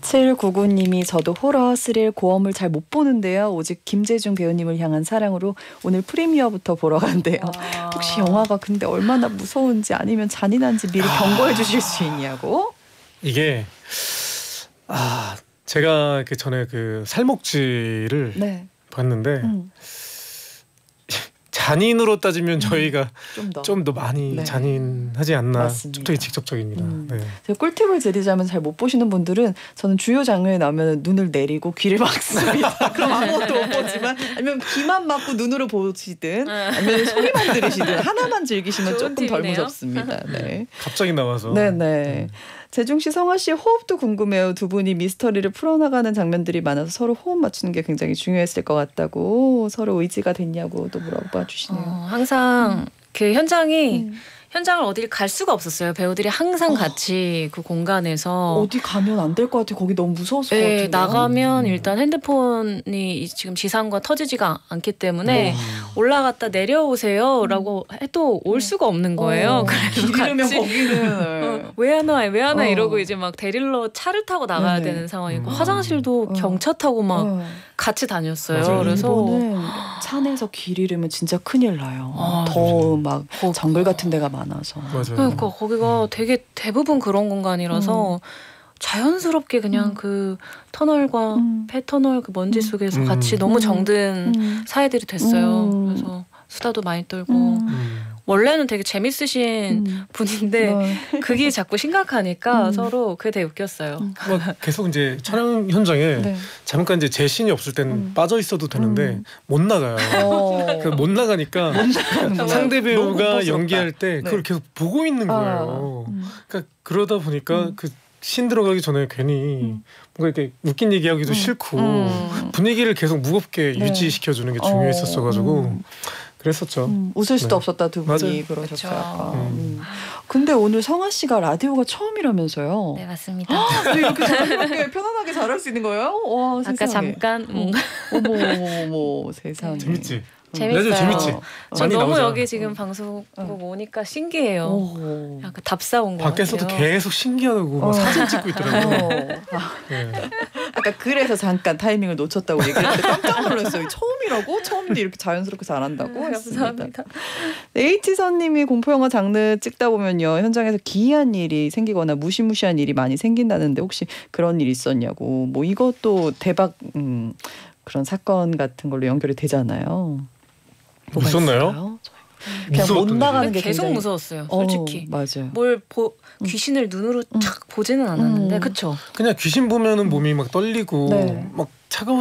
4799님이 저도 호러, 스릴, 고어물 잘 못 보는데요. 오직 김재중 배우님을 향한 사랑으로 오늘 프리미어부터 보러 간대요. 혹시 영화가 근데 얼마나 무서운지 아니면 잔인한지 미리 경고해 주실 수 있냐고? 이게 제가 그 전에 그 살목지를 네. 봤는데 잔인으로 따지면 저희가 좀 더 많이 네. 잔인하지 않나. 맞습니다. 되게 직접적입니다. 네. 제가 꿀팁을 드리자면 잘 못 보시는 분들은 저는 주요 장면에 나오면 눈을 내리고 귀를 막습니다. 그럼 아무것도 못 보지만 아니면 귀만 막고 눈으로 보시든 아니면 소리만 들으시든 하나만 즐기시면 조금 덜 무섭습니다. 네. 갑자기 나와서. 네네. 재중 씨, 성화 씨 호흡도 궁금해요. 두 분이 미스터리를 풀어나가는 장면들이 많아서 서로 호흡 맞추는 게 굉장히 중요했을 것 같다고 서로 의지가 됐냐고도 물어봐 주시네요. 항상 그 현장을 어딜 갈 수가 없었어요. 배우들이 항상 같이 그 공간에서 어디 가면 안 될 것 같아. 거기 너무 무서웠을 것 네, 같아요. 나가면 일단 핸드폰이 지금 지상과 터지지가 않기 때문에 올라갔다 내려오세요라고 해도 올 수가 없는 거예요. 그래서 길 잃으면 같이 거기는 왜 하나 이러고 이제 막 데릴러 차를 타고 나가야 되는 상황이고 화장실도 경차 타고 막 같이 다녔어요. 맞아요. 그래서 일본은 차 내서 길 잃으면 진짜 큰일 나요. 더 막 정글 같은 데가 많아서. 맞아요. 그러니까 거기가 되게 대부분 그런 공간이라서 자연스럽게 그냥 그 터널과 폐터널 그 먼지 속에서 같이 너무 정든 사이들이 됐어요. 그래서 수다도 많이 떨고 원래는 되게 재밌으신 분인데 그게 자꾸 심각하니까 서로 그게 되게 웃겼어요. 계속 이제 촬영 현장에 잠깐 이제 제 씬이 없을 땐 빠져 있어도 되는데 못 나가요. 못 나가니까 상대 배우가 연기할 때 그걸 계속 보고 있는 거예요. 그러니까 그러다 보니까 그 씬 들어가기 전에 괜히 뭔가 이렇게 웃긴 얘기하기도 싫고 분위기를 계속 무겁게 유지시켜주는 게 중요했었어가지고 그랬었죠. 웃을 수도 없었다 두 분이 맞아요. 그러셨죠. 약간. 근데 오늘 성화 씨가 라디오가 처음이라면서요. 네, 맞습니다. 이렇게 자연스럽게 편안하게 잘할 수 있는 거예요? 와, 아까 세상에. 잠깐 어머 세상에. 재밌지? 재밌어요. 재밌지? 저 많이 너무 나오잖아. 여기 지금 방송국 오니까 신기해요. 오. 약간 답사 온 것 밖에서도 같아요. 계속 신기하다고 막 사진 찍고 있더라고요. 네. 아까 그래서 잠깐 타이밍을 놓쳤다고 얘기했는데 깜짝 놀랐어요. 처음이라고? 처음인데 이렇게 자연스럽게 잘한다고 했습니다. 감사합니다. H선님이 공포영화 장르 찍다 보면요. 현장에서 기이한 일이 생기거나 무시무시한 일이 많이 생긴다는데 혹시 그런 일 있었냐고. 뭐 이것도 대박 그런 사건 같은 걸로 연결이 되잖아요. 무섭나요? 그냥 못 나가는 게 계속 굉장히... 무서웠어요. 솔직히. 맞아요. 귀신을 눈으로 착 보지는 않았는데 그쵸? 그냥 귀신 보면은 몸이 막 떨리고 막 차가워.